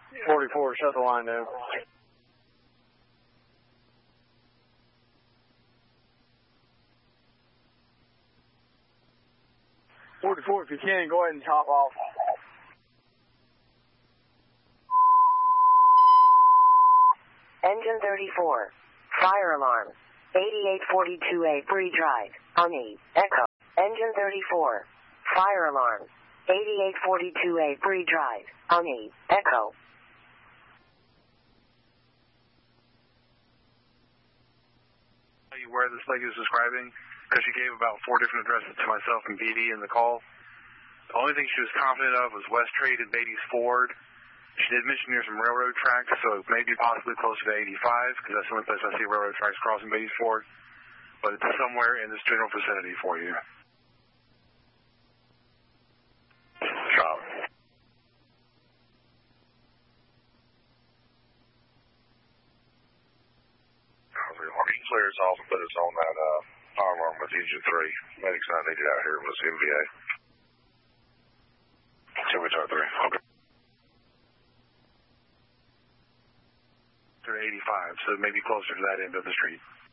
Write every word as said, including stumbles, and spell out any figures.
forty-four, shut the line down. forty-four, if you can, go ahead and top off. Engine thirty-four, fire alarm, eighty-eight forty-two A Bree Drive, Honey, Echo. Engine thirty-four, fire alarm, eighty-eight forty-two A Bree Drive, Honey, Echo. Where this lady was describing, because she gave about four different addresses to myself and B D in the call. The only thing she was confident of was West Trade and Beatty's Ford. She did mention near some railroad tracks, so maybe possibly closer to eighty-five, because that's the only place I see railroad tracks crossing Beatty's Ford. But it's somewhere in this general vicinity for you. Shop. Clear us off and put us on that uh, fire alarm with engine three. Medics not needed out here was M V A. C H R three. Okay. They're eighty-five, so maybe closer to that end of the street.